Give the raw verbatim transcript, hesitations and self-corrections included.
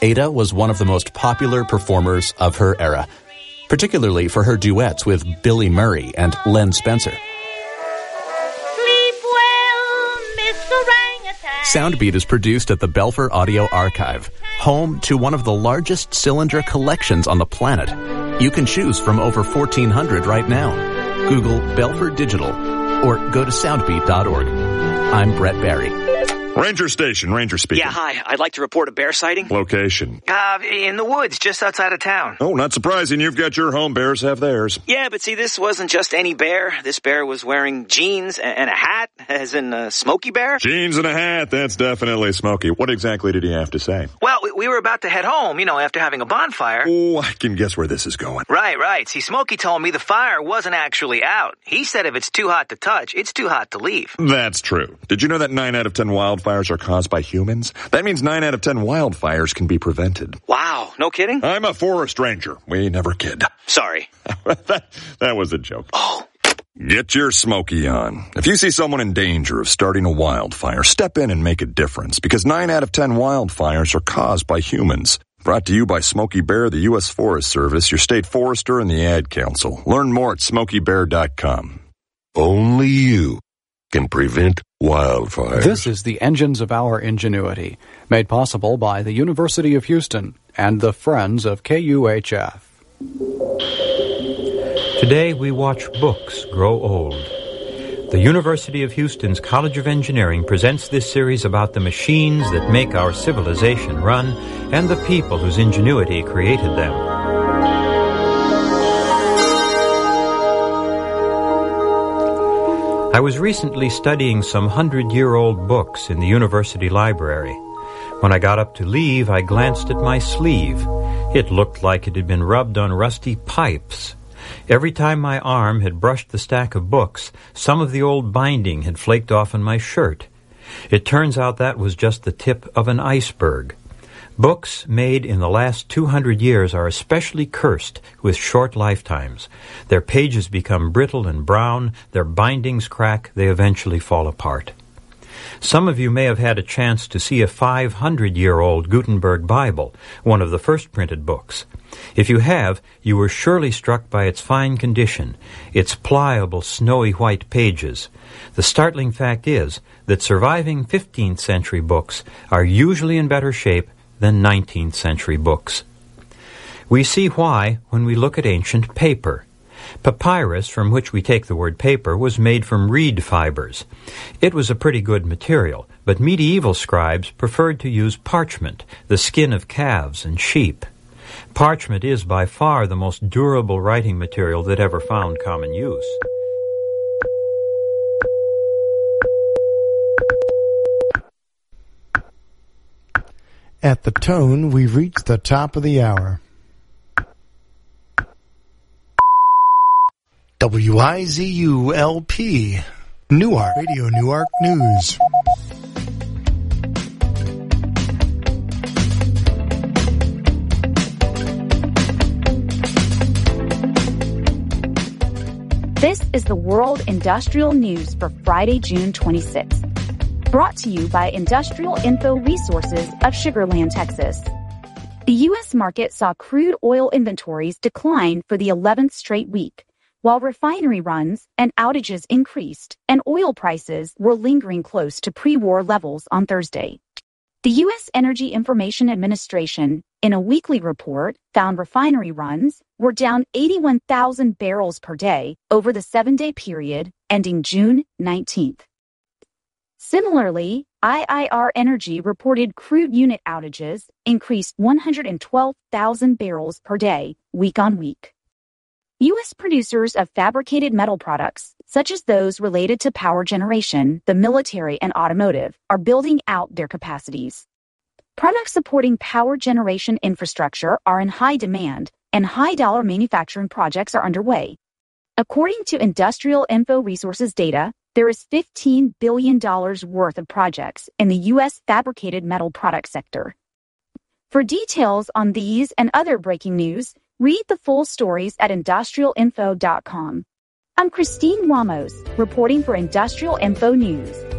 Ada was one of the most popular performers of her era, particularly for her duets with Billy Murray and Len Spencer. Sleep well, Mister Orangutan. Soundbeat is produced at the Belfer Audio Archive, home to one of the largest cylinder collections on the planet. You can choose from over fourteen hundred right now. Google Belfer Digital or go to soundbeat dot org. I'm Brett Barry. Ranger Station, Ranger speaking. Yeah, hi. I'd like to report a bear sighting. Location? Uh, in the woods, just outside of town. Oh, not surprising. You've got your home. Bears have theirs. Yeah, but see, this wasn't just any bear. This bear was wearing jeans and a hat, as in a Smokey Bear. Jeans and a hat. That's definitely Smokey. What exactly did he have to say? Well, we, we were about to head home, you know, after having a bonfire. Oh, I can guess where this is going. Right, right. See, Smokey told me the fire wasn't actually out. He said if it's too hot to touch, it's too hot to leave. That's true. Did you know that nine out of ten wildfires are caused by humans? That means nine out of ten wildfires can be prevented. Wow, no kidding? I'm a forest ranger. We never kid. Sorry. that, that was a joke. Oh. Get your Smokey on. If you see someone in danger of starting a wildfire, step in and make a difference, because nine out of ten wildfires are caused by humans. Brought to you by Smokey Bear, the U S Forest Service, your state forester, and the Ad Council. Learn more at smokey bear dot com. Only you can prevent wildfires. This is the Engines of Our Ingenuity, made possible by the University of Houston and the Friends of K U H F. Today we watch books grow old. The University of Houston's College of Engineering presents this series about the machines that make our civilization run and the people whose ingenuity created them. I was recently studying some hundred-year-old books in the university library. When I got up to leave, I glanced at my sleeve. It looked like it had been rubbed on rusty pipes. Every time my arm had brushed the stack of books, some of the old binding had flaked off on my shirt. It turns out that was just the tip of an iceberg. Books made in the last two hundred years are especially cursed with short lifetimes. Their pages become brittle and brown, their bindings crack, they eventually fall apart. Some of you may have had a chance to see a five hundred year old Gutenberg Bible, one of the first printed books. If you have, you were surely struck by its fine condition, its pliable, snowy white pages. The startling fact is that surviving fifteenth century books are usually in better shape than nineteenth century books. We see why when we look at ancient paper. Papyrus, from which we take the word paper, was made from reed fibers. It was a pretty good material, but medieval scribes preferred to use parchment, the skin of calves and sheep. Parchment is by far the most durable writing material that ever found common use. At the tone, we've reached the top of the hour. W I Z U L P, Newark, Radio Newark News. This is the World Industrial News for Friday, June twenty-sixth. Brought to you by Industrial Info Resources of Sugar Land, Texas. The U S market saw crude oil inventories decline for the eleventh straight week, while refinery runs and outages increased and oil prices were lingering close to pre-war levels on Thursday. The U S Energy Information Administration, in a weekly report, found refinery runs were down eighty-one thousand barrels per day over the seven-day period ending June nineteenth. Similarly, I I R Energy reported crude unit outages increased one hundred twelve thousand barrels per day, week on week. U S producers of fabricated metal products, such as those related to power generation, the military, and automotive, are building out their capacities. Products supporting power generation infrastructure are in high demand, and high-dollar manufacturing projects are underway. According to Industrial Info Resources data, there is fifteen billion dollars worth of projects in the U S fabricated metal product sector. For details on these and other breaking news, read the full stories at industrial info dot com. I'm Christine Ramos, reporting for Industrial Info News.